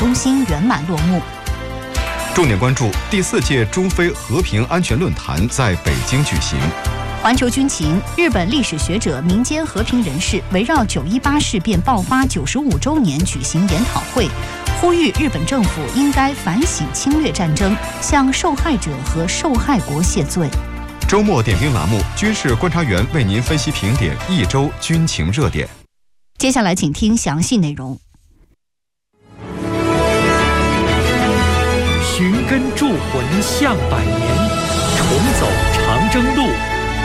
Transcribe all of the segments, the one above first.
中心圆满落幕。 重点关注第4届中非和平安全论坛在北京举行。 环球军情，日本历史学者、民间和平人士围绕9·18事变爆发95周年举行研讨会，呼吁日本政府应该反省侵略战争，向受害者和受害国谢罪。 周末点评栏目，军事观察员为您分析评点一周军情热点。 接下来请听详细内容。 寻根铸魂向百年，重走长征路。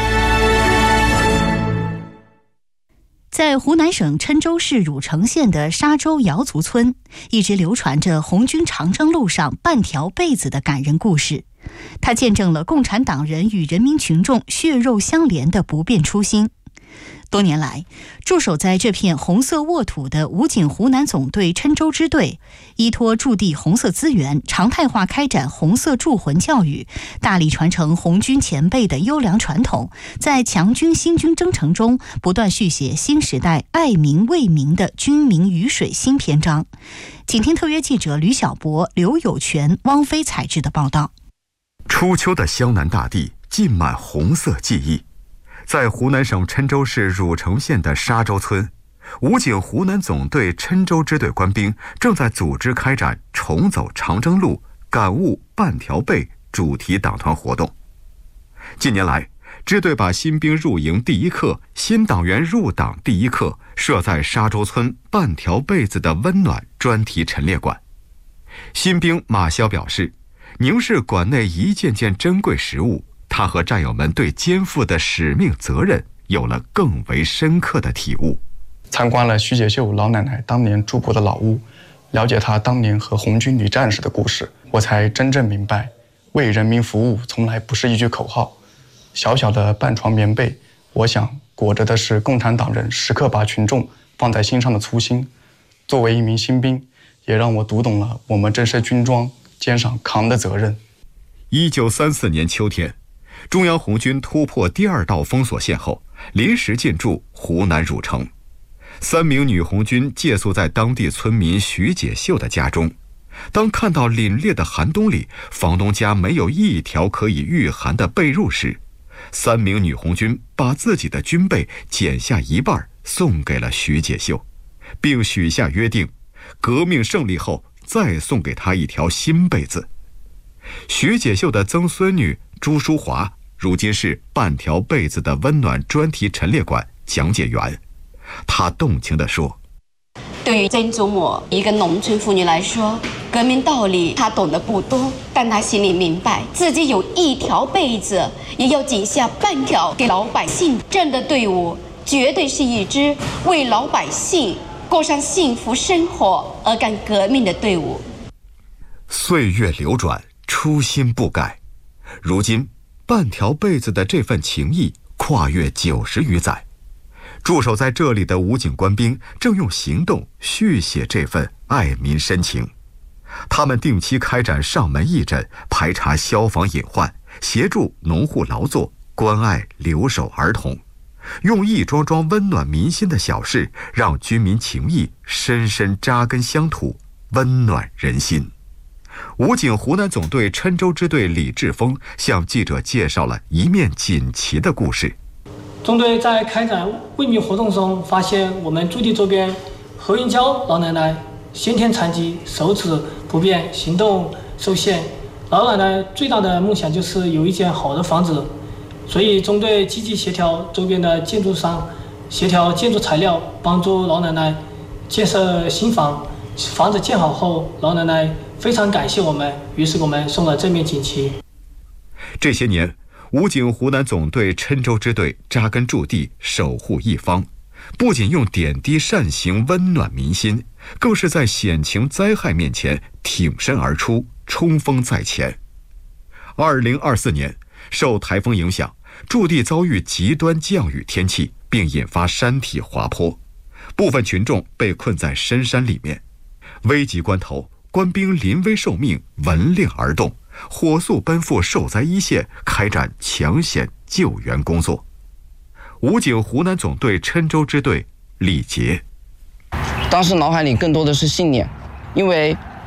在湖南省郴州市汝城县的沙洲瑶族村，一直流传着红军长征路上半条被子的感人故事。它见证了共产党人与人民群众血肉相连的不变初心。多年来，驻守在这片红色沃土的武警湖南总队郴州支队，依托驻地红色资源，常态化开展红色铸魂教育，大力传承红军前辈的优良传统，在强军新军征程中不断续写新时代爱民为民的军民鱼水新篇章。请听特约记者吕小博、刘有全、汪飞采制的报道。 初秋的湘南大地浸满红色记忆。在湖南省郴州市汝城县的沙洲村，武警湖南总队郴州支队官兵正在组织开展重走长征路，感悟半条背主题党团活动。近年来，支队把新兵入营第一课、新党员入党第一课设在沙洲村半条被子的温暖专题陈列馆。新兵马潇表示，凝视馆内一件件珍贵实物，他和战友们对肩负的使命责任有了更为深刻的体悟。 参观了徐解秀老奶奶当年住过的老屋，了解她当年和红军女战士的故事，我才真正明白，为人民服务从来不是一句口号。小小的半床棉被，我想裹着的是共产党人时刻把群众放在心上的粗心。作为一名新兵，也让我读懂了我们这身军装肩上扛的责任。 1934年秋天，中央红军突破第2道封锁线后，临时进驻湖南汝城。3名女红军借宿在当地村民徐解秀的家中。当看到凛冽的寒冬里，房东家没有一条可以御寒的被褥时，3名女红军把自己的军被剪下一半送给了徐解秀，并许下约定，革命胜利后再送给她一条新被子。徐解秀的曾孙女朱淑华如今是半条被子的温暖专题陈列馆讲解员。她动情地说， 对于曾祖母一个农村妇女来说，革命道理她懂得不多，但她心里明白，自己有一条被子，也要剪下半条给老百姓。这样的队伍绝对是一支为老百姓过上幸福生活而干革命的队伍。 岁月流转，初心不改。如今半条被子的这份情谊跨越90余载，驻守在这里的武警官兵正用行动续写这份爱民深情。他们定期开展上门义诊，排查消防隐患，协助农户劳作，关爱留守儿童，用一桩桩温暖民心的小事，让军民情谊深深扎根乡土，温暖人心。武警湖南总队郴州支队李志峰向记者介绍了一面锦旗的故事。 中队在开展为民活动中，发现我们驻地周边何云娇老奶奶先天残疾，手指不便，行动受限。老奶奶最大的梦想就是有一间好的房子，所以中队积极协调周边的建筑商，协调建筑材料，帮助老奶奶建设新房。房子建好后，老奶奶非常感谢我们，于是我们送了这面锦旗。 这些年，武警湖南总队郴州支队扎根驻地，守护一方，不仅用点滴善行温暖民心，更是在险情灾害面前挺身而出，冲锋在前。2024年，受台风影响，驻地遭遇极端降雨天气，并引发山体滑坡，部分群众被困在深山里面。危急关头，官兵临危受命，闻令而动，火速奔赴受灾一线，开展抢险救援工作。武警湖南总队郴州支队李杰， 当时脑海里更多的是信念，因为